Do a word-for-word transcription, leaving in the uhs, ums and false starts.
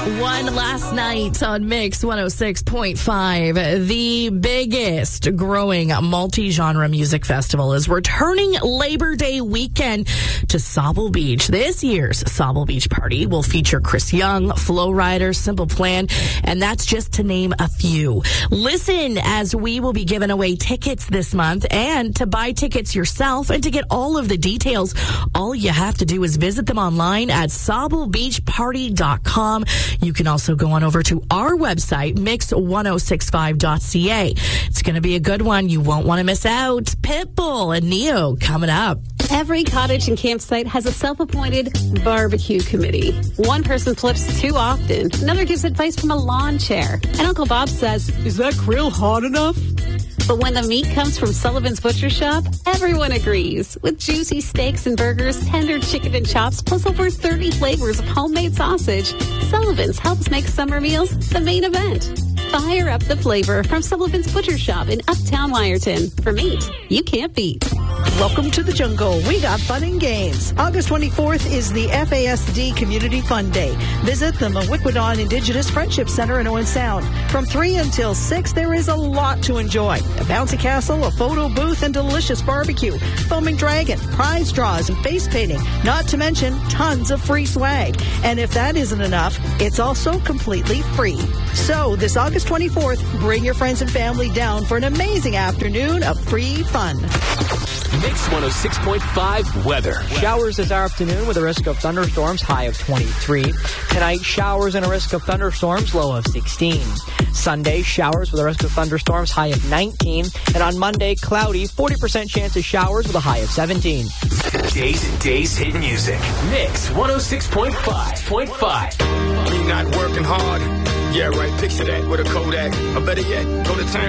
One last night on Mix one oh six point five, the biggest growing multi-genre music festival is returning Labor Day weekend to Sauble Beach. This year's Sauble Beach Party will feature Chris Young, Flo Rida, Simple Plan, and that's just to name a few. Listen as we will be giving away tickets this month, and to buy tickets yourself and to get all of the details, all you have to do is visit them online at sauble beach party dot com. You can also go on over to our website, mix ten sixty-five dot c a. It's going to be a good one. You won't want to miss out. Pitbull and Neo coming up. Every cottage and campsite has a self-appointed barbecue committee. One person flips too often. Another gives advice from a lawn chair. And Uncle Bob says, "Is that grill hot enough?" But when the meat comes from Sullivan's Butcher Shop, everyone agrees. With juicy steaks and burgers, tender chicken and chops, plus over thirty flavors of homemade sausage, Sullivan's helps make summer meals the main event. Fire up the flavor from Sullivan's Butcher Shop in Uptown Wyerton. For meat you can't beat. Welcome to the jungle. We got fun and games. August twenty-fourth is the F A S D Community Fun Day. Visit the Mawikwadon Indigenous Friendship Center in Owen Sound. From three until six, there is a lot to enjoy. A bouncy castle, a photo booth, and delicious barbecue. Foaming dragon, prize draws, and face painting. Not to mention tons of free swag. And if that isn't enough, it's also completely free. So this August twenty-fourth, bring your friends and family down for an amazing afternoon of free fun. Mix one oh six point five weather. Showers this afternoon with a risk of thunderstorms, high of twenty-three. Tonight, showers and a risk of thunderstorms, low of sixteen. Sunday, showers with a risk of thunderstorms, high of nineteen. And on Monday, cloudy, forty percent chance of showers with a high of seventeen. Days and Days hit music. Mix one oh six point five. Me not working hard. Yeah, right. Picture that with a Kodak. Or better yet, go to time.